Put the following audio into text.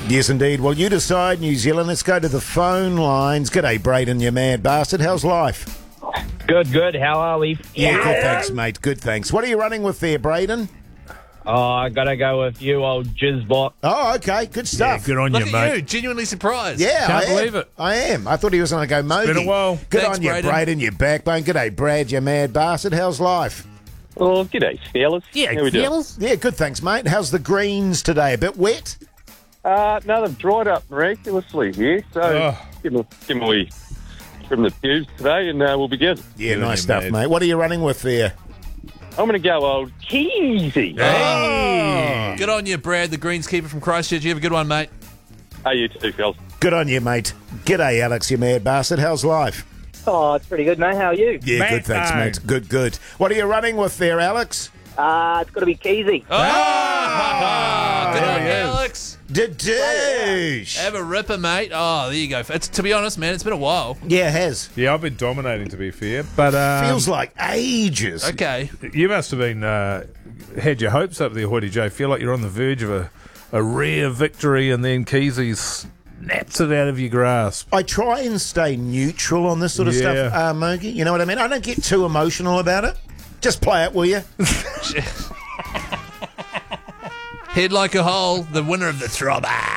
Yes, indeed. Well, you decide, New Zealand. Let's go to the phone lines. G'day, Braden, you mad bastard. How's life? Good. How are we? Yeah, good, thanks, mate. Good, thanks. What are you running with there, Braden? Oh, I gotta go with you, old jizzbot. Oh, okay. Good stuff. Good on Look you, at mate. you, genuinely surprised. Yeah, Can't I am. believe it. I am. I thought he was going to go Mogi. been a while. Good Thanks, on you, Braden. Braden, you backbone. G'day, Brad, you mad bastard. How's life? Oh, g'day, fellas. Yeah, How we doing? fellas. Yeah, good, thanks, mate. How's the greens today? A bit wet? No, they've dried up miraculously here, so give them a wee from the pubes today, and we'll be good. Yeah, Good on nice you, stuff, mate. mate. What are you running with there? I'm going to go old Keezy. Hey. Good on you, Brad, the greenskeeper from Christchurch. You have a good one, mate. Hey, you too, fellas. Good on you, mate. G'day, Alex, you mad bastard. How's life? Oh, it's pretty good, mate. How are you? Yeah, Mate, good, thanks, no. mate. Good. What are you running with there, Alex? It's got to be Keezy. Good on you, he is. Alex. Dadoosh. Have a ripper, mate. Oh, there you go. It's, to be honest, man, it's been a while. Yeah, it has. Yeah, I've been dominating, to be fair. But Feels like ages. Okay. you must have been had your hopes up there, Hoity J. Feel like you're on the verge of a rare victory, and then Keezy snaps it out of your grasp. I try and stay neutral on this sort of stuff, Yeah. Mogi. You know what I mean? I don't get too emotional about it. Just play it, will you? Head like a hole, the winner of the Throbber.